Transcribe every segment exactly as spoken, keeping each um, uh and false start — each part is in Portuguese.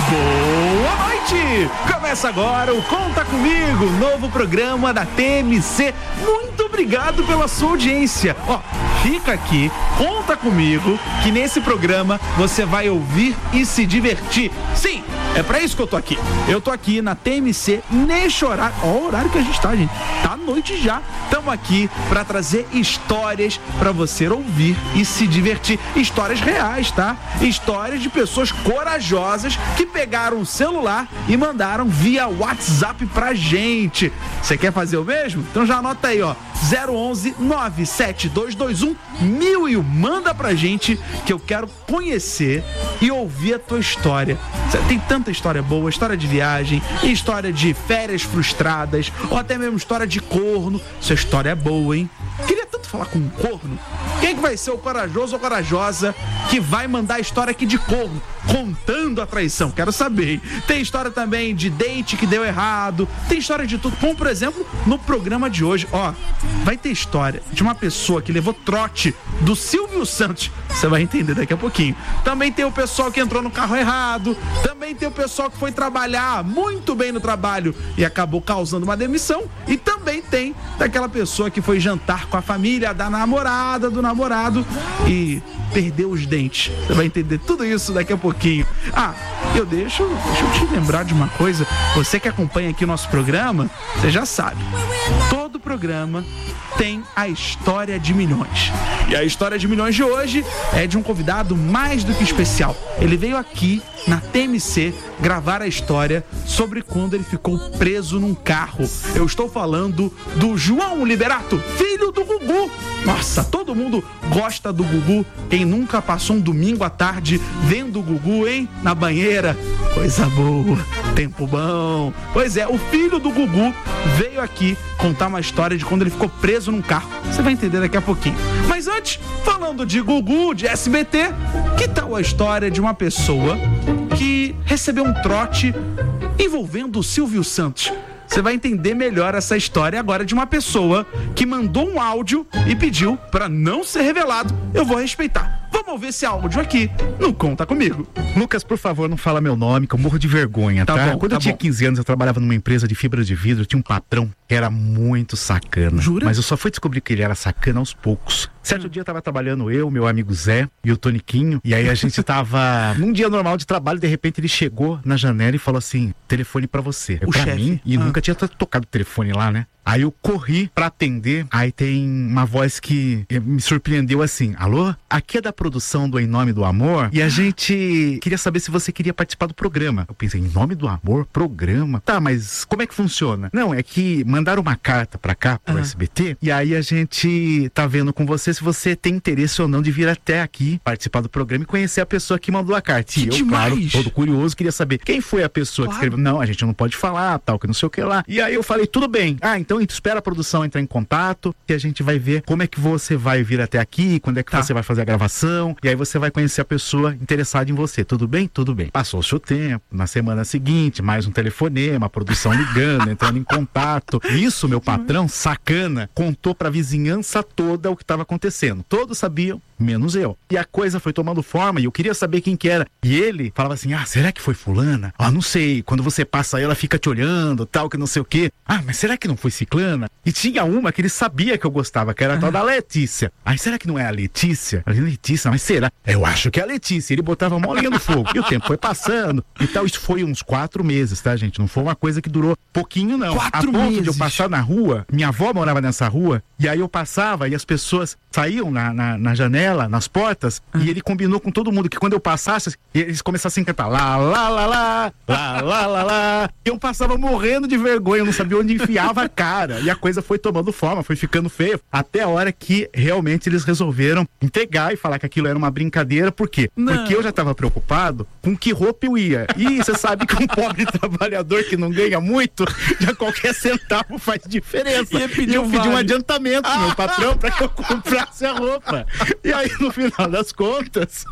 Boa noite! Começa agora o Conta Comigo, novo programa da T M C. Muito obrigado pela sua audiência. Ó, fica aqui, conta comigo, que nesse programa você vai ouvir e se divertir. Sim, é pra isso que eu tô aqui. Eu tô aqui na T M C neste horário. Ó, o horário que a gente tá, gente. Tá à noite já. Tamo aqui pra trazer histórias pra você ouvir e se divertir. Histórias reais, tá? Histórias de pessoas corajosas que pegaram o celular e mandaram via WhatsApp pra gente. Você quer fazer o mesmo? Então já anota aí, ó. zero onze nove sete dois dois um mil e manda pra gente que eu quero conhecer e ouvir a tua história. Tem tanta história boa, história de viagem, história de férias frustradas, ou até mesmo história de corno. Sua história é boa, hein? Queria tanto falar com um corno. Quem que vai ser o corajoso ou corajosa que vai mandar a história aqui de corno, contando a traição? Quero saber, hein? Tem história também de date que deu errado, tem história de tudo. Como, por exemplo, no programa de hoje, ó, vai ter história de uma pessoa que levou trote do Silvio Santos. Você vai entender daqui a pouquinho. Também tem o pessoal que entrou no carro errado. Também tem o pessoal que foi trabalhar muito bem no trabalho e acabou causando uma demissão. E também tem daquela pessoa que foi jantar com a família da namorada, do namorado e perdeu os dentes. Você vai entender tudo isso daqui a pouquinho. Ah, eu deixo, deixa eu te lembrar de uma coisa. Você que acompanha aqui o nosso programa, você já sabe. Todo programa tem a história de milhões. E a história de milhões de hoje é de um convidado mais do que especial. Ele veio aqui na T M C gravar a história sobre quando ele ficou preso num carro. Eu estou falando do João Liberato, filho do Gugu. Nossa, todo mundo gosta do Gugu. Quem nunca passou um domingo à tarde vendo o Gugu, hein? Na banheira. Coisa boa, tempo bom. Pois é, o filho do Gugu veio aqui contar uma história de quando ele ficou preso num carro. Você vai entender daqui a pouquinho. Mas antes, falando de Gugu, de S B T, que tal a história de uma pessoa que recebeu um trote envolvendo o Silvio Santos? Você vai entender melhor essa história agora de uma pessoa que mandou um áudio e pediu para não ser revelado. Eu vou respeitar. Vamos ouvir esse áudio aqui no Conta Comigo. Lucas, por favor, não fala meu nome, que eu morro de vergonha, tá? Tá bom, Quando tá eu tinha bom. quinze anos, eu trabalhava numa empresa de fibra de vidro, tinha um patrão que era muito sacana. Jura? Mas eu só fui descobrir que ele era sacana aos poucos. Certo dia eu tava trabalhando eu, meu amigo Zé e o Toniquinho, e aí a gente tava num dia normal de trabalho, de repente ele chegou na janela e falou assim: telefone pra você. O pra chefe. mim, e Ah. nunca tinha tocado o telefone lá, né? Aí eu corri pra atender, aí tem uma voz que me surpreendeu assim: alô? Aqui é da produção do Em Nome do Amor e a gente queria saber se você queria participar do programa. Eu pensei, Em Nome do Amor? Programa? Tá, mas como é que funciona? Não, é que mandaram uma carta pra cá, pro Ah. S B T, e aí a gente tá vendo com você se você tem interesse ou não de vir até aqui participar do programa e conhecer a pessoa que mandou a carta. Que E eu, demais! claro, todo curioso, queria saber quem foi a pessoa Claro. que escreveu. Não, a gente não pode falar, tal, que não sei o que lá. E aí eu falei, tudo bem. Ah, então espera a produção entrar em contato e a gente vai ver como é que você vai vir até aqui, quando é que Tá. você vai fazer a gravação, e aí você vai conhecer a pessoa interessada em você. Tudo bem? Tudo bem. Passou o seu tempo. Na semana seguinte, mais um telefonema, a produção ligando, entrando em contato. Isso, meu patrão, sacana, contou pra vizinhança toda o que estava acontecendo. Todos sabiam, menos eu. E a coisa foi tomando forma e eu queria saber quem que era. E ele falava assim: ah, será que foi fulana? Ah, não sei. Quando você passa aí, ela fica te olhando, tal, que não sei o quê. Ah, mas será que não foi ciclana? E tinha uma que ele sabia que eu gostava, que era a tal da Letícia. Ai, será que não é a Letícia? Eu falei, Letícia, mas será? Eu acho que é a Letícia. Ele botava a mão linha no fogo. E o tempo foi passando. E tal, isso foi uns quatro meses, tá, gente? Não foi uma coisa que durou pouquinho, não. Quatro a ponto meses. de eu passar na rua, minha avó morava nessa rua, e aí eu passava e as pessoas saíam na, na, na janela, nas portas, e ele combinou com todo mundo que quando eu passasse, eles começassem a cantar lá, lá, lá, lá, lá, lá, lá, lá. Eu passava morrendo de vergonha, eu não sabia onde enfiava a cara. E a coisa foi tomando forma, foi ficando feia, até a hora que realmente eles resolveram entregar e falar que aquilo era uma brincadeira. Por quê? Não. Porque eu já estava preocupado com que roupa eu ia. E você sabe que um pobre trabalhador que não ganha muito, já qualquer centavo faz diferença. Ia pedir E eu um pedi um vale. adiantamento pro meu patrão para que eu comprasse a roupa. E aí, no final das contas,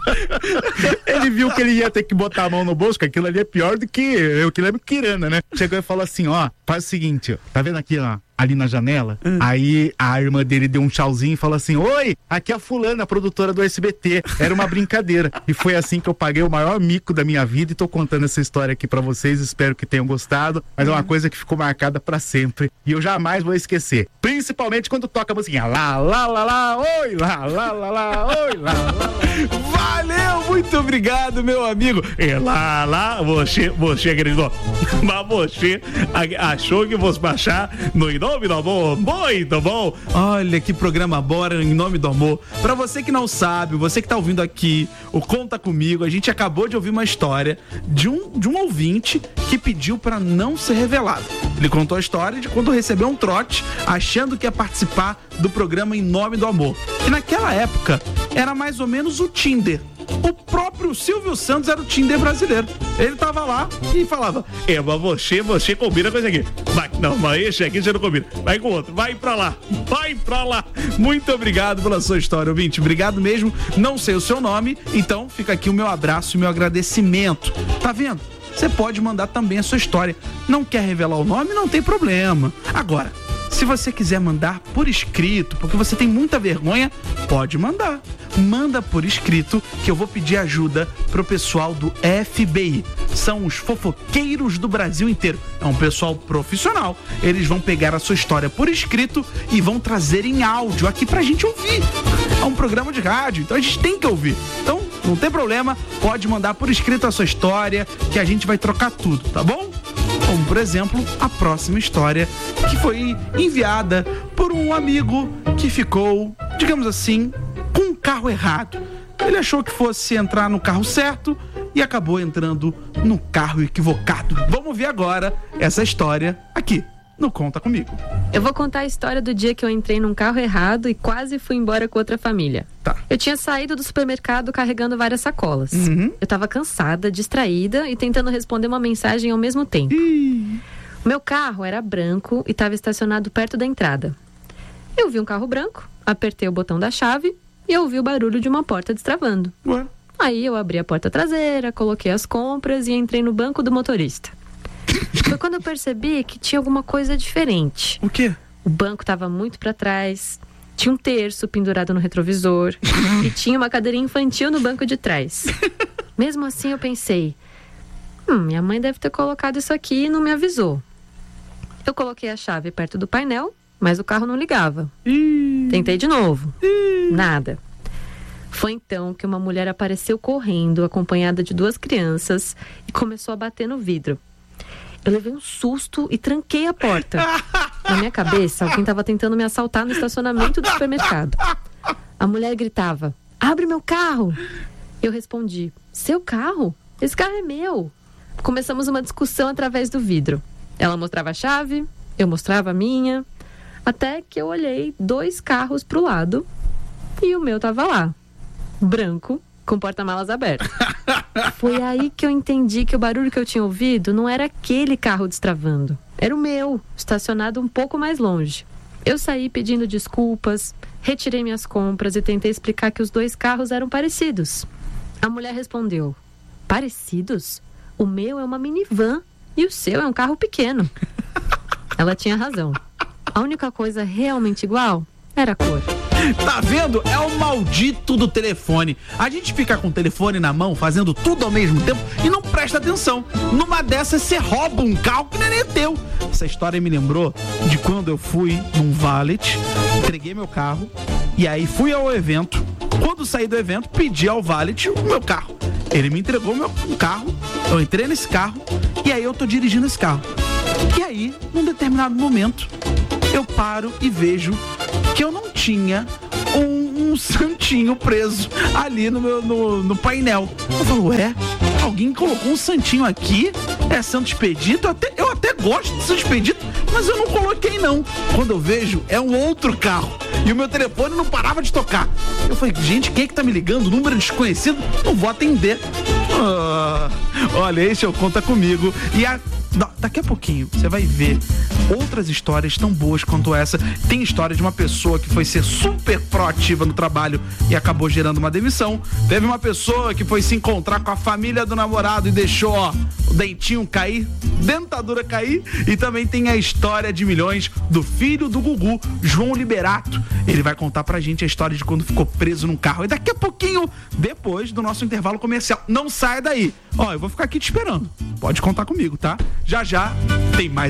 ele viu que ele ia ter que botar a mão no bolso, que aquilo ali é pior do que eu que lembro Kirana, né? Chegou e falou assim: ó, faz o seguinte, ó, tá vendo aqui, ó? ali na janela. Hum. Aí a irmã dele deu um tchauzinho e falou assim: oi, aqui é a fulana, a produtora do S B T. Era uma brincadeira. E foi assim que eu paguei o maior mico da minha vida e tô contando essa história aqui pra vocês. Espero que tenham gostado. Mas hum. é uma coisa que ficou marcada pra sempre. E eu jamais vou esquecer. Principalmente quando toca a musiquinha. Lá, lá, lá, lá, oi, lá, lá, lá, lá, oi, lá, lá, lá. Valeu, muito obrigado, meu amigo. E lá, lá, você, você acreditou. Mas você achou que fosse baixar no Em Nome do Amor. Muito bom. Olha que programa bora Em Nome do Amor. Pra você que não sabe, você que tá ouvindo aqui o Conta Comigo, a gente acabou de ouvir uma história de um, de um ouvinte que pediu pra não ser revelado. Ele contou a história de quando recebeu um trote achando que ia participar do programa Em Nome do Amor. E naquela época era mais ou menos o Tinder. O próprio Silvio Santos era o Tinder brasileiro. Ele tava lá e falava: é, mas você, você combina com esse aqui. Vai, não, mas esse aqui você não combina. Vai com outro, vai pra lá, vai pra lá. Muito obrigado pela sua história, ouvinte. Obrigado mesmo. Não sei o seu nome, então fica aqui o meu abraço e o meu agradecimento. Tá vendo? Você pode mandar também a sua história. Não quer revelar o nome? Não tem problema. Agora, se você quiser mandar por escrito, porque você tem muita vergonha, pode mandar. Manda por escrito que eu vou pedir ajuda pro pessoal do F B I. São os fofoqueiros do Brasil inteiro. É um pessoal profissional. Eles vão pegar a sua história por escrito e vão trazer em áudio aqui pra gente ouvir. É um programa de rádio, então a gente tem que ouvir. Então, não tem problema, pode mandar por escrito a sua história que a gente vai trocar tudo, tá bom? Como, por exemplo, a próxima história que foi enviada por um amigo que ficou, digamos assim, com um carro errado. Ele achou que fosse entrar no carro certo e acabou entrando no carro equivocado. Vamos ver agora essa história aqui no Conta Comigo. Eu vou contar a história do dia que eu entrei num carro errado e quase fui embora com outra família. Tá. Eu tinha saído do supermercado carregando várias sacolas. Uhum. Eu tava cansada, distraída e tentando responder uma mensagem ao mesmo tempo. Ih. O meu carro era branco e estava estacionado perto da entrada. Eu vi um carro branco, apertei o botão da chave e ouvi o barulho de uma porta destravando. Ué? Aí eu abri a porta traseira, coloquei as compras e entrei no banco do motorista. Foi quando eu percebi que tinha alguma coisa diferente. O quê? O banco estava muito para trás, tinha um terço pendurado no retrovisor e tinha uma cadeirinha infantil no banco de trás. Mesmo assim eu pensei, hum, minha mãe deve ter colocado isso aqui e não me avisou. Eu coloquei a chave perto do painel, mas o carro não ligava. Ih. Tentei de novo. Ih. Nada. Foi então que uma mulher apareceu correndo, acompanhada de duas crianças, e começou a bater no vidro. Eu levei um susto e tranquei a porta. Na minha cabeça, alguém estava tentando me assaltar no estacionamento do supermercado. A mulher gritava, abre meu carro! Eu respondi, seu carro? Esse carro é meu! Começamos uma discussão através do vidro. Ela mostrava a chave, eu mostrava a minha, até que eu olhei dois carros pro lado e o meu tava lá, branco, com porta-malas aberto. Foi aí que eu entendi que o barulho que eu tinha ouvido não era aquele carro destravando. Era o meu, estacionado um pouco mais longe. Eu saí pedindo desculpas, retirei minhas compras e tentei explicar que os dois carros eram parecidos. A mulher respondeu, parecidos? O meu é uma minivan e o seu é um carro pequeno. Ela tinha razão. A única coisa realmente igual era a cor. Tá vendo? É o maldito do telefone. A gente fica com o telefone na mão, fazendo tudo ao mesmo tempo e não presta atenção. Numa dessas, você rouba um carro que não é nem teu. Essa história me lembrou de quando eu fui num valet, entreguei meu carro e aí fui ao evento. Quando saí do evento, pedi ao valet o meu carro. Ele me entregou meu um carro, eu entrei nesse carro e aí eu tô dirigindo esse carro. E aí, num determinado momento, eu paro e vejo que eu não tinha um, um santinho preso ali no, meu, no, no painel. Eu falo, ué, alguém colocou um santinho aqui? É Santo Expedito? Eu até, eu até gosto de Santo Expedito, mas eu não coloquei não. Quando eu vejo, é um outro carro. E o meu telefone não parava de tocar. Eu falei, gente, quem é que tá me ligando? Número desconhecido? Não vou atender. Ah, olha, esse é o Conta Comigo. E a daqui a pouquinho você vai ver outras histórias tão boas quanto essa. Tem história de uma pessoa que foi ser super proativa no trabalho e acabou gerando uma demissão. Teve uma pessoa que foi se encontrar com a família do namorado e deixou, ó, o dentinho cair, dentadura cair, e também tem a história de milhões do filho do Gugu, João Liberato. Ele vai contar pra gente a história de quando ficou preso num carro. E daqui a pouquinho, depois do nosso intervalo comercial. Não saia daí. Ó, eu vou ficar aqui te esperando. Pode contar comigo, tá? Já já tem mais